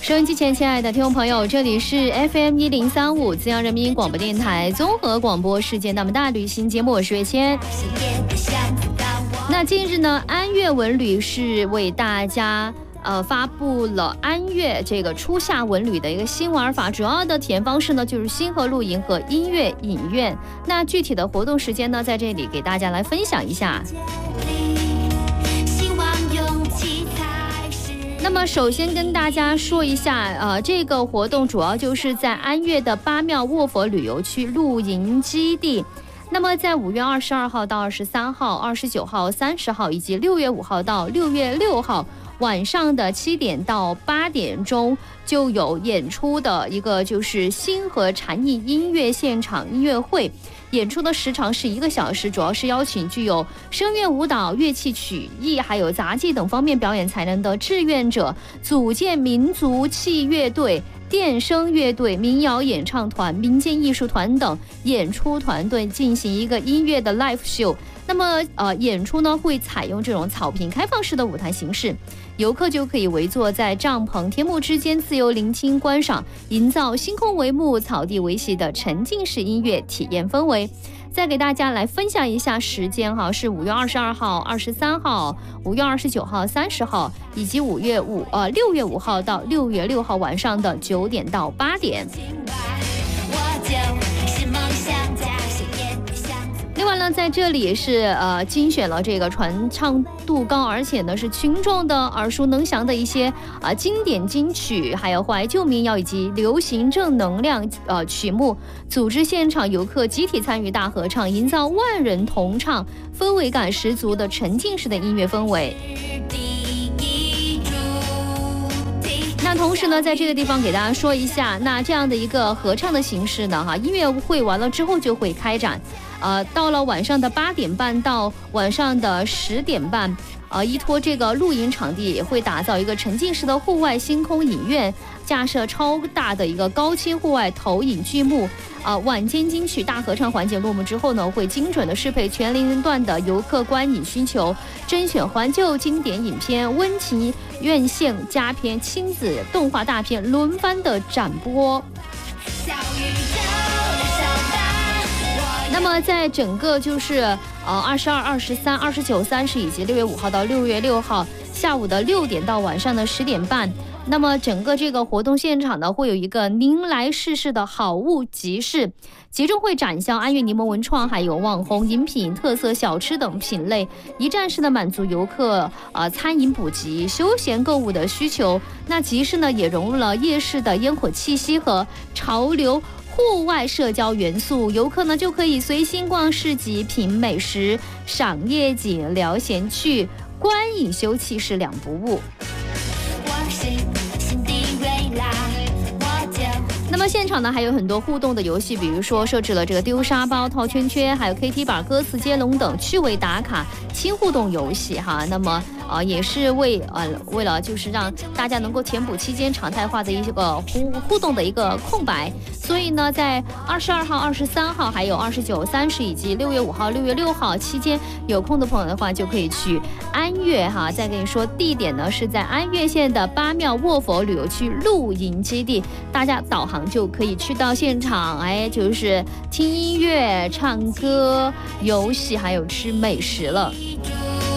收音机前亲爱的听众朋友，这里是 FM1035 资阳人民广播电台综合广播世界那么大旅行节目，我是月谦。那近日呢，安岳文旅是为大家发布了安岳这个初夏文旅的一个新玩法，主要的体验方式呢就是星河露营和音乐影院。那具体的活动时间呢，在这里给大家来分享一下。那么首先跟大家说一下，这个活动主要就是在安岳的八庙卧佛旅游区露营基地。那么在5月22号到23号、29号、30号以及6月5号到6月6号晚上的7点到8点钟就有演出的一个就是星河禅意音乐现场音乐会。演出的时长是1个小时，主要是邀请具有声乐舞蹈、乐器曲艺还有杂技等方面表演才能的志愿者，组建民族器乐队、电声乐队、民谣演唱团、民间艺术团等演出团队进行一个音乐的 live show。 那么演出呢会采用这种草坪开放式的舞台形式，游客就可以围坐在帐篷天幕之间自由聆听观赏，营造星空为幕、草地为席的沉浸式音乐体验氛围。再给大家来分享一下时间哈，是5月22号、23号、5月29号、30号以及6月5号到6月6号晚上的9点到8点。另外呢，在这里是精选了这个传唱度高，而且呢是群众的耳熟能详的一些经典金曲，还有怀旧民谣以及流行正能量曲目，组织现场游客集体参与大合唱，营造万人同唱、氛围感十足的沉浸式的音乐氛围。那同时呢，在这个地方给大家说一下，那这样的一个合唱的形式呢，音乐会完了之后就会开展。到了晚上的8点半到晚上的10点半，依托这个露营场地也会打造一个沉浸式的户外星空影院，架设超大的一个高清户外投影剧目。晚间金曲大合唱环节落幕之后呢，会精准的适配全年龄段的游客观影需求，甄选怀旧经典影片、温情院线佳片、亲子动画大片轮番的展播。那么在整个就是22、23、29、30以及6月5号到6月6号下午的6点到晚上的10点半，那么整个这个活动现场呢，会有一个您来试试的好物集市，集中会展销安岳柠檬文创还有网红饮品、特色小吃等品类，一站式的满足游客餐饮补给、休闲购物的需求。那集市呢也融入了夜市的烟火气息和潮流户外社交元素，游客呢就可以随心逛市集、品美食、赏夜景、聊闲趣，观影休憩是两不误。那么现场呢还有很多互动的游戏，比如说设置了这个丢沙包、套圈圈，还有 KT 板、歌词接龙等趣味打卡轻互动游戏哈。那么也是为了就是让大家能够填补期间常态化的一个互动的一个空白，所以呢在22号、23号还有29、30以及6月5号、6月6号期间，有空的朋友的话就可以去安岳哈。再跟你说地点呢是在安岳县的八庙卧佛旅游区露营基地，大家导航就可以去到现场，就是听音乐、唱歌、游戏还有吃美食了。